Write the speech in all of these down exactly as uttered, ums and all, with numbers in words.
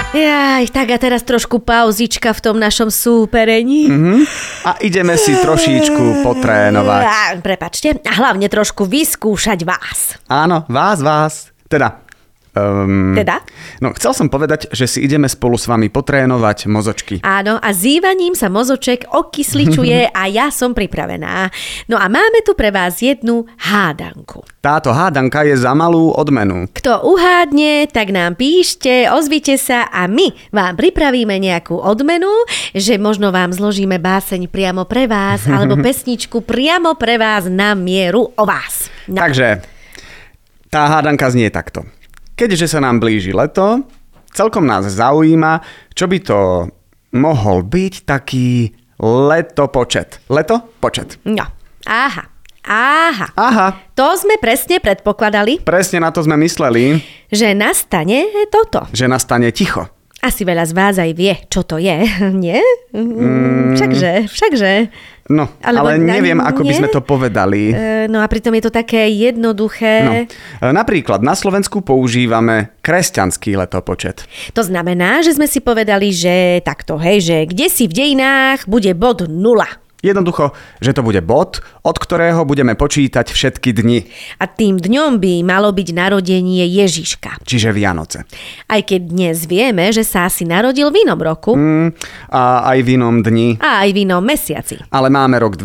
Jaj, tak a teraz trošku pauzička v tom našom súperení. Mm-hmm. A ideme si trošičku potrénovať. A, prepačte, a hlavne trošku vyskúšať vás. Áno, vás, vás. Teda... Um, teda? No, chcel som povedať, že si ideme spolu s vami potrénovať mozočky. Áno, a zývaním sa mozoček okysličuje a ja som pripravená. No a máme tu pre vás jednu hádanku. Táto hádanka je za malú odmenu. Kto uhádne, tak nám píšte, ozvite sa a my vám pripravíme nejakú odmenu, že možno vám zložíme báseň priamo pre vás, alebo pesničku priamo pre vás na mieru o vás. No. Takže, tá hádanka znie takto. Keďže sa nám blíži leto, celkom nás zaujíma, čo by to mohol byť taký letopočet. Letopočet. No, aha, aha. Aha. To sme presne predpokladali. Presne na to sme mysleli. Že nastane toto. Že nastane ticho. Asi veľa z vás aj vie, čo to je, nie? Mm. Všakže, všakže. No, Alebo, ale neviem, na, ako by sme to povedali. E, no a pritom je to také jednoduché. No. Napríklad na Slovensku používame kresťanský letopočet. To znamená, že sme si povedali, že takto, hej, že kde si v dejinách bude bod nula. Jednoducho, že to bude bod, od ktorého budeme počítať všetky dni. A tým dňom by malo byť narodenie Ježiška. Čiže Vianoce. Aj keď dnes vieme, že sa asi narodil v inom roku. Mm, a aj v inom dni. A aj v inom mesiaci. Ale máme rok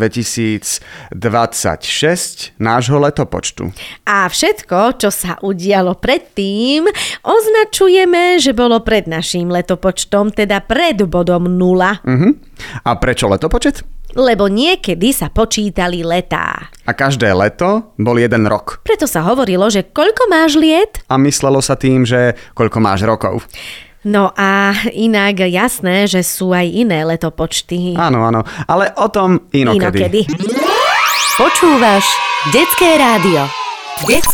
dvetisícdvadsaťšesť nášho letopočtu. A všetko, čo sa udialo predtým, označujeme, že bolo pred naším letopočtom, teda pred bodom nula. Uh-huh. A prečo letopočet? Lebo niekedy sa počítali letá. A každé leto bol jeden rok. Preto sa hovorilo, že koľko máš liet? A myslelo sa tým, že koľko máš rokov. No a inak jasné, že sú aj iné letopočty. Áno, áno, ale o tom inokedy. Inokedy. Počúvaš Detské rádio. Detské